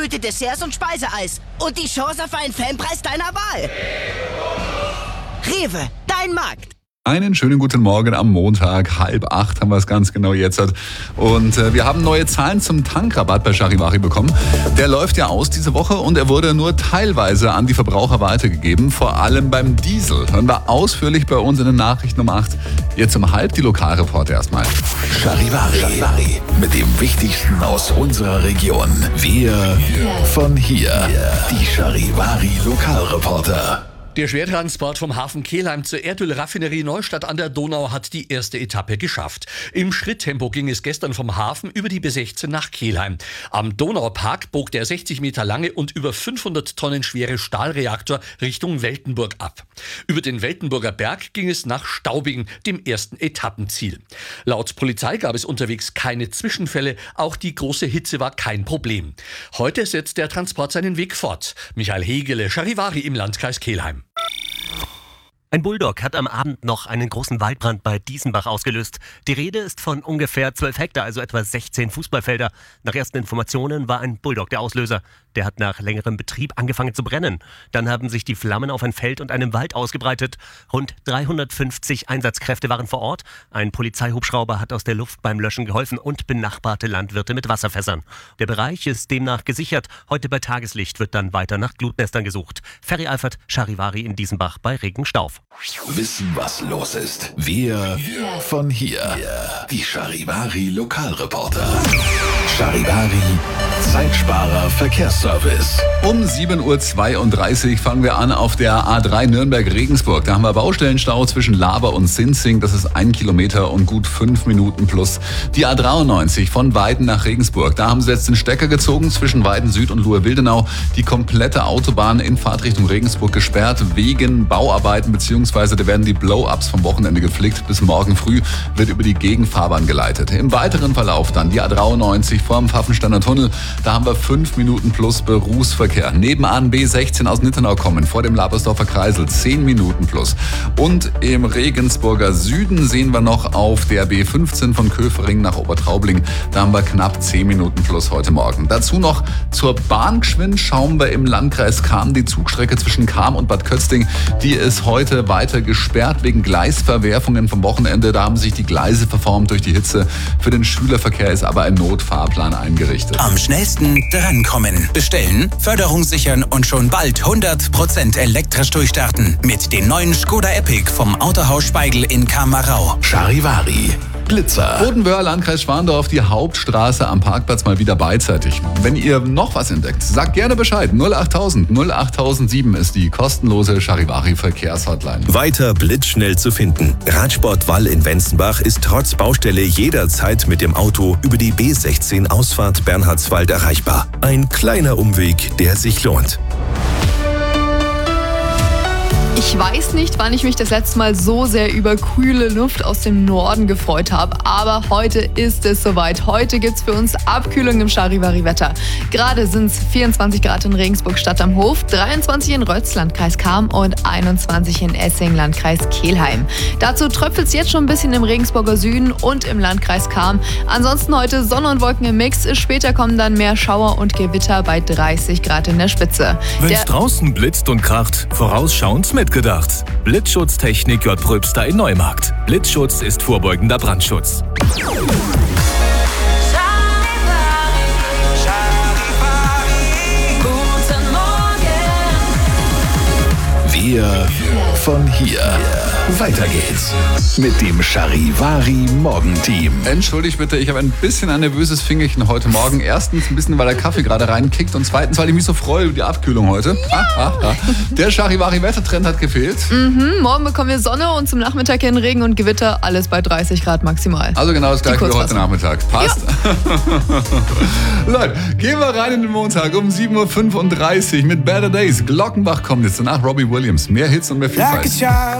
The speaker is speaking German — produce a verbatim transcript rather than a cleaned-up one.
gekühlte Desserts und Speiseeis. Und die Chance auf einen Fanpreis deiner Wahl. Rewe, dein Markt. Einen schönen guten Morgen am Montag, halb acht haben wir es ganz genau jetzt. Und äh, wir haben neue Zahlen zum Tankrabatt bei Charivari bekommen. Der läuft ja aus diese Woche und er wurde nur teilweise an die Verbraucher weitergegeben, vor allem beim Diesel. Hören wir ausführlich bei uns in den Nachrichten um acht. Jetzt um halb die Lokalreporter erstmal. Charivari, Charivari, mit dem Wichtigsten aus unserer Region. Wir von hier. Die Charivari Lokalreporter. Der Schwertransport vom Hafen Kelheim zur Erdölraffinerie Neustadt an der Donau hat die erste Etappe geschafft. Im Schritttempo ging es gestern vom Hafen über die B sechzehn nach Kelheim. Am Donaupark bog der sechzig Meter lange und über fünfhundert Tonnen schwere Stahlreaktor Richtung Weltenburg ab. Über den Weltenburger Berg ging es nach Staubing, dem ersten Etappenziel. Laut Polizei gab es unterwegs keine Zwischenfälle, auch die große Hitze war kein Problem. Heute setzt der Transport seinen Weg fort. Michael Hegele, Charivari im Landkreis Kelheim. Ein Bulldog hat am Abend noch einen großen Waldbrand bei Diesenbach ausgelöst. Die Rede ist von ungefähr zwölf Hektar, also etwa sechzehn Fußballfelder. Nach ersten Informationen war ein Bulldog der Auslöser. Der hat nach längerem Betrieb angefangen zu brennen. Dann haben sich die Flammen auf ein Feld und einen Wald ausgebreitet. Rund dreihundertfünfzig Einsatzkräfte waren vor Ort. Ein Polizeihubschrauber hat aus der Luft beim Löschen geholfen und benachbarte Landwirte mit Wasserfässern. Der Bereich ist demnach gesichert. Heute bei Tageslicht wird dann weiter nach Glutnestern gesucht. Ferry Alfert, Charivari in Diesenbach bei Regenstauf. Wissen, was los ist. Wir von hier. Die Charivari Lokalreporter. Charivari Zeitsparer Verkehrsservice. Um sieben Uhr zweiunddreißig fangen wir an auf der A drei Nürnberg-Regensburg. Da haben wir Baustellenstau zwischen Laber und Sinzing. Das ist ein Kilometer und gut fünf Minuten plus. Die A dreiundneunzig von Weiden nach Regensburg. Da haben sie jetzt den Stecker gezogen zwischen Weiden Süd und Luhe-Wildenau. Die komplette Autobahn in Fahrtrichtung Regensburg gesperrt wegen Bauarbeiten beziehungsweise da werden die Blow-Ups vom Wochenende geflickt. Bis morgen früh wird über die Gegenfahrbahn geleitet. Im weiteren Verlauf dann die A dreiundneunzig vorm Pfaffensteiner Tunnel. Da haben wir fünf Minuten plus Berufsverkehr. Nebenan B sechzehn aus Nittenau kommen, vor dem Labersdorfer Kreisel zehn Minuten plus. Und im Regensburger Süden sehen wir noch auf der B fünfzehn von Köfering nach Obertraubling. Da haben wir knapp zehn Minuten plus heute Morgen. Dazu noch zur Bahn geschwind schauen wir im Landkreis Cham. Die Zugstrecke zwischen Cham und Bad Kötzting, die ist heute weiter gesperrt wegen Gleisverwerfungen vom Wochenende. Da haben sich die Gleise verformt durch die Hitze. Für den Schülerverkehr ist aber ein Notfahrplan eingerichtet. Am schnellsten drankommen. Bestellen, Förderung sichern und schon bald hundert Prozent elektrisch durchstarten. Mit dem neuen Skoda Epic vom Autohaus Speigl in Kamarau. Charivari Blitzer. Bodenwöhr, Landkreis Schwandorf, die Hauptstraße am Parkplatz mal wieder beidseitig. Wenn ihr noch was entdeckt, sagt gerne Bescheid. null achttausend null achttausendsieben ist die kostenlose Charivari Verkehrshotline. Weiter blitzschnell zu finden. Radsport Wall in Wenzenbach ist trotz Baustelle jederzeit mit dem Auto über die B sechzehn Ausfahrt Bernhardswald erreichbar. Ein kleiner Umweg, der sich lohnt. Ich weiß nicht, wann ich mich das letzte Mal so sehr über kühle Luft aus dem Norden gefreut habe, aber heute ist es soweit. Heute gibt es für uns Abkühlung im Charivari-Wetter. Gerade sind es vierundzwanzig Grad in Regensburg Stadt am Hof, dreiundzwanzig in Rötz, Landkreis Cham und einundzwanzig in Essing, Landkreis Kelheim. Dazu tröpfelt es jetzt schon ein bisschen im Regensburger Süden und im Landkreis Cham. Ansonsten heute Sonne und Wolken im Mix. Später kommen dann mehr Schauer und Gewitter bei dreißig Grad in der Spitze. Wenn's draußen blitzt und kracht, vorausschauend mitgedacht. Blitzschutztechnik J. Pröbster in Neumarkt. Blitzschutz ist vorbeugender Brandschutz. Wir von hier. Weiter geht's mit dem Charivari Morgenteam. Entschuldigt bitte, ich habe ein bisschen ein nervöses Fingerchen heute Morgen. Erstens ein bisschen, weil der Kaffee gerade reinkickt und zweitens, weil ich mich so freue über die Abkühlung heute. Ja. Ha, ha, ha. Der Charivari-Wettertrend hat gefehlt. Mhm, morgen bekommen wir Sonne und zum Mittag hin Regen und Gewitter, alles bei dreißig Grad maximal. Also genau das gleiche wie heute Nachmittag. Passt. Ja. Leute, gehen wir rein in den Montag um sieben Uhr fünfunddreißig mit Better Days. Glockenbach kommt jetzt, danach Robbie Williams. Mehr Hits und mehr Vielfalt.